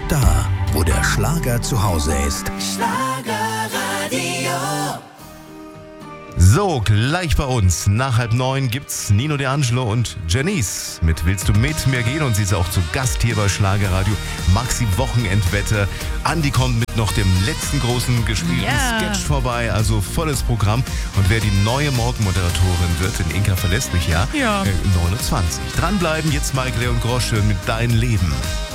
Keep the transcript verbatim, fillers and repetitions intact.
Da, wo der Schlager zu Hause ist. Schlagerradio. So, gleich bei uns. Nach halb neun gibt's Nino D'Angelo und Janice mit Willst du mit mir gehen? Und sie ist auch zu Gast hier bei Schlagerradio. Maxi Wochenendwetter. Andi kommt mit noch dem letzten großen gespielten Ja. Sketch vorbei. Also volles Programm. Und wer die neue Morgenmoderatorin wird, denn Inka verlässt mich ja, Ja. äh, neunundzwanzig. Dranbleiben, jetzt Michael Leon Grosch mit Dein Leben.